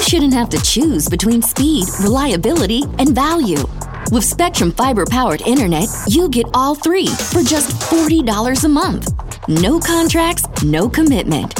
shouldn't have to choose between speed, reliability, and value. With Spectrum Fiber-powered internet, you get all three for just $40 a month. No contracts, no commitment.